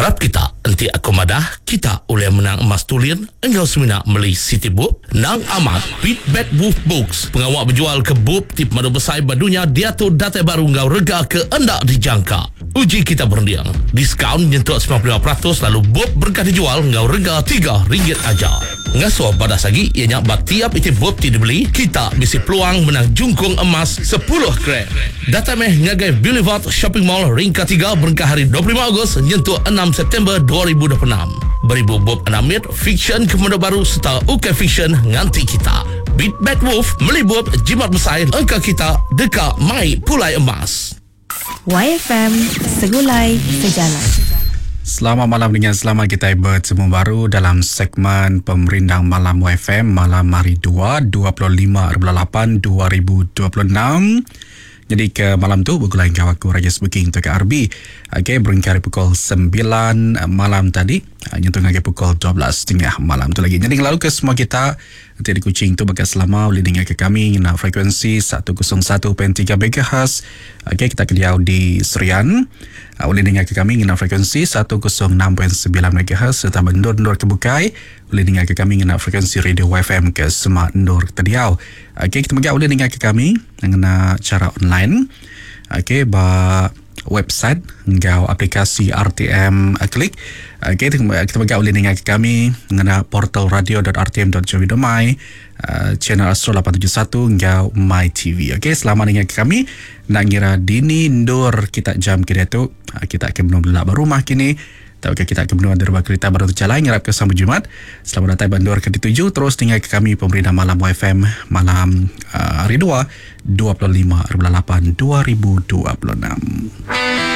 Harap kita nanti akumadah kita oleh menang emas tulian engkau semina meli City Boop nang amat Beat Bad Wolf Books pengawak berjual ke Boop tip madu besar badunya dia tu data baru engkau rega ke endak dijangka. Uji kita berdiam diskaun nyentuh 95% lalu Boop berkah dijual engkau rega RM3 aja. Ngasuh pada sagi ianya tiap itu Boop tidak dibeli kita bisi peluang menang jungkung emas 10 gram. Data meh ngagai Boulevard Shopping Mall ring ketiga berkah hari 25 Ogos nyentuh 6 September 2026. Beribu Bob Anamir Fiction kemudian baru serta UK Fiction nganti kita. Beat Bad Wolf melibut jimat besar angka kita dekat Mai Pulai Emas. YFM Segulai Sejalan. Selamat malam dengan selamat kita bertemu baru dalam segmen Pemerindang Malam YFM malam hari 2/25/8/2026. Jadi ke malam tu bergulai kawan aku Raja Smoking untuk ke RB. Okay, beringkari pukul 9 malam tadi. Nyentuh lagi pukul 12.30 malam tu lagi. Jadi lalu ke semua kita nanti di Kuching tu bakal selama boleh dengar ke kami na frekuensi 101.3 MHz. Okay, kita kediau di Serian. Boleh dengar ke kami na frekuensi 106.9 MHz serta Bendur ke Bukai. Boleh dengar ke kami na frekuensi radio YFM ke Semak Nur Tediau. Okay, kita boleh dengar ke kami dengan cara online. Okay, website engkau aplikasi RTM Klik. Okay, kita boleh dengar ke kami dengan portal radio.rtm.co.my, channel Astro 871 engkau My TV. Okay, selamat dengar ke kami. Nak ngira dini ndur kita jam kira tu kita akan benar-benar berumah kini. Okay, kita akan benar derba kereta baru tu jalan ngarap ke sambut Jumat. Selamat datang Bandar ke dituju. Terus dengar ke kami Pemerintah Malam YFM malam hari 2/25/8/2026.